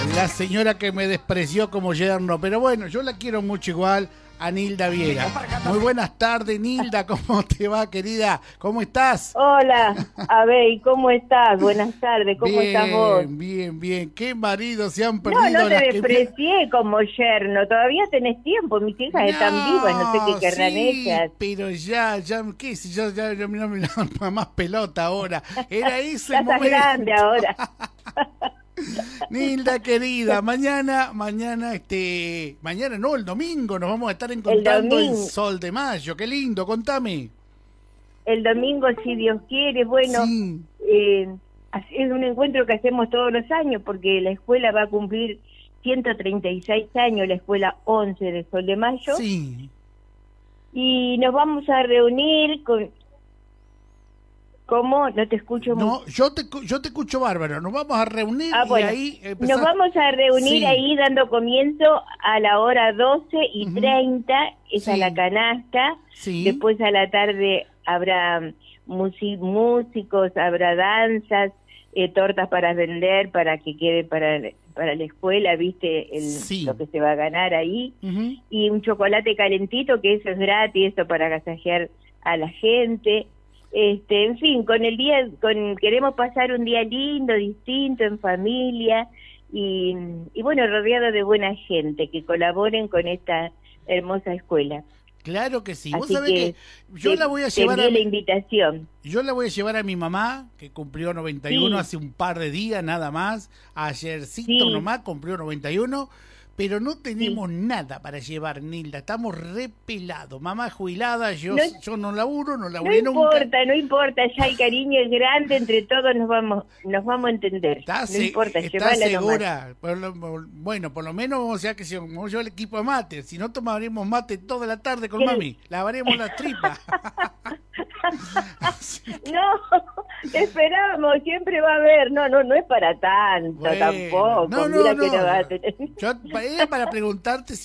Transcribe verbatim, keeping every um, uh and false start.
la señora que me despreció como yerno, pero bueno, yo la quiero mucho igual, a Nilda Viera. Muy buenas tardes, Nilda, ¿cómo te va, querida? ¿Cómo estás? Hola, Abey, ¿cómo estás? Buenas tardes, ¿cómo bien, estás vos? Bien, bien, qué marido se han perdido. No, no te las desprecié que... como yerno, todavía tenés tiempo, mis hijas no, están vivas, no sé qué querrán sí, ellas. pero ya, ya, qué sé yo, ya, ya no me da más pelota ahora. Era ese Ya el estás momento. grande ahora. Nilda querida, mañana, mañana, este, mañana no, el domingo nos vamos a estar encontrando el, el Sol de Mayo, qué lindo, contame. El domingo, si Dios quiere, bueno, sí. eh, es un encuentro que hacemos todos los años porque la escuela va a cumplir ciento treinta y seis años, la escuela once de Sol de Mayo. Sí. Y nos vamos a reunir con... ¿Cómo? No te escucho no, mucho. yo te, yo te escucho bárbaro. Nos vamos a reunir ah, bueno. y ahí empezar... Nos vamos a reunir sí. ahí dando comienzo a la hora doce y uh-huh. treinta, es sí. a la canasta. Sí. Después a la tarde habrá músicos, habrá danzas, eh, tortas para vender, para que quede para, para la escuela, ¿viste? El, sí. Lo que se va a ganar ahí. Uh-huh. Y un chocolate calentito, que eso es gratis, eso para agasajear a la gente. Este, en fin, con el día, con queremos pasar un día lindo, distinto, en familia y, y bueno, rodeado de buena gente que colaboren con esta hermosa escuela. Claro que sí. Así Vos sabés que, que yo te, la voy a llevar a mi, la invitación. Yo la voy a llevar a mi mamá, que cumplió noventa y uno sí. hace un par de días nada más. Ayercito sí. nomás cumplió noventa y uno. Pero no tenemos sí. nada para llevar, Nilda. Estamos repelados. Mamá jubilada, yo no, yo no laburo, no laburé no nunca. No importa, no importa. Ya el cariño es grande, entre todos nos vamos nos vamos a entender. ¿Estás, no importa, ¿estás segura? Por lo, bueno, por lo menos vamos a, que si, vamos a llevar el equipo de mate. Si no, tomaremos mate toda la tarde con ¿Qué? Mami. Lavaremos las tripas. No, esperamos, siempre va a haber. No, no, no es para tanto, bueno, tampoco. No, no, Mira no. Que no va a tener. Yo, era para preguntarte si